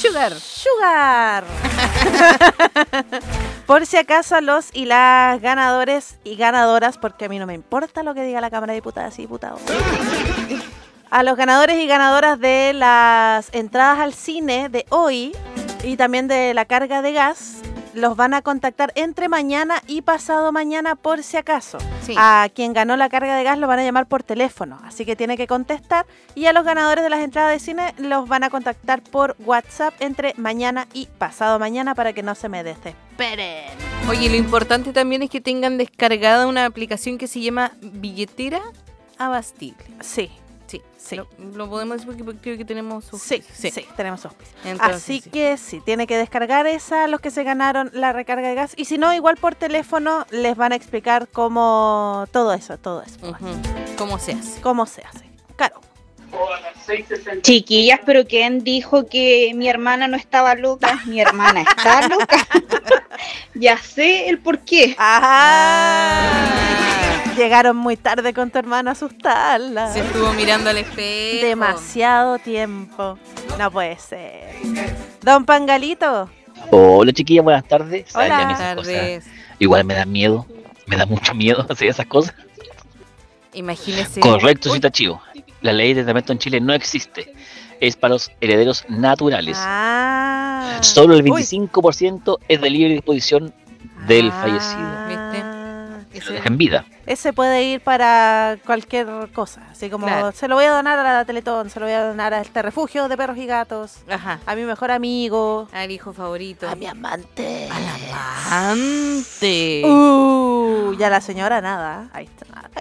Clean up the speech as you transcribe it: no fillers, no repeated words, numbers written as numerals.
Sugar. Por si acaso los y las ganadores y ganadoras, porque a mí no me importa lo que diga la Cámara de Diputadas y Diputados. A los ganadores y ganadoras de las entradas al cine de hoy y también de la carga de gas, los van a contactar entre mañana y pasado mañana por si acaso. Sí. A quien ganó la carga de gas lo van a llamar por teléfono, así que tiene que contestar. Y a los ganadores de las entradas de cine los van a contactar por WhatsApp entre mañana y pasado mañana para que no se me desesperen. Oye, lo importante también es que tengan descargada una aplicación que se llama Billetera Abastible. Sí. Sí. Lo podemos decir porque creo que tenemos Sí, tenemos auspicio. Entonces, Así sí. que sí, tiene que descargar esa, los que se ganaron la recarga de gas. Y si no, igual por teléfono les van a explicar cómo todo eso. Ujú. ¿Cómo se hace? Cómo se hace. Claro. Chiquillas, pero ¿quién dijo que mi hermana no estaba loca? Mi hermana está loca. Ya sé el por qué. Llegaron muy tarde con tu hermano a asustarla. Se estuvo mirando al espejo. Demasiado tiempo. No puede ser. Don Pangalito. Hola chiquillas, buenas tardes. Hola. Ya me Buenas esas tardes. cosas igual me da miedo, me da mucho miedo hacer esas cosas. Imagínese. Correcto, cita chivo. La ley de testamento en Chile no existe. Es para los herederos naturales. Solo el 25% es de libre disposición del fallecido. ¿Viste? Se lo deja en vida. Ese puede ir para cualquier cosa. Así como Claro. se lo voy a donar a la Teletón, se lo voy a donar a este refugio de perros y gatos, Ajá. a mi mejor amigo, Al hijo favorito. a mi amante. Al amante. Y a la señora nada. Ahí está.